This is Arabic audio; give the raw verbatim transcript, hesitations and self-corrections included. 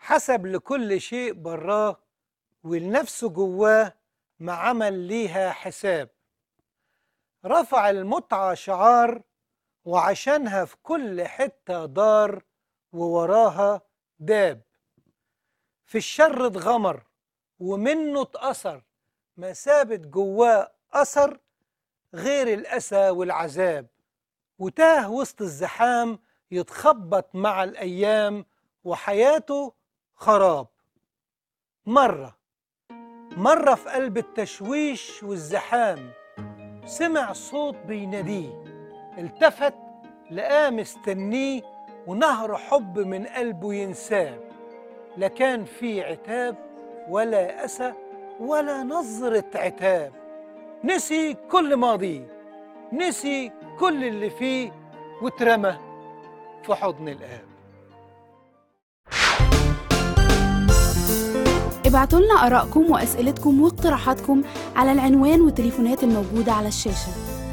حسب لكل شيء براه والنفس جواه ما عمل ليها حساب. رفع المتعة شعار وعشانها في كل حتة دار ووراها داب. في الشر اتغمر ومنه اتأثر، ما ثابت جواه أثر غير الأسى والعذاب، وتاه وسط الزحام يتخبط مع الأيام وحياته خراب. مرة مرة في قلب التشويش والزحام سمع صوت بيناديه، التفت لقاه مستنيه ونهر حب من قلبه ينساب. لا كان في عتاب ولا أسى ولا نظرة عتاب، نسي كل ماضيه، نسي كل اللي فيه واترمى في حضن الآب. ابعتوا لنا آرائكم وأسئلتكم واقتراحاتكم على العنوان والتليفونات الموجودة على الشاشة.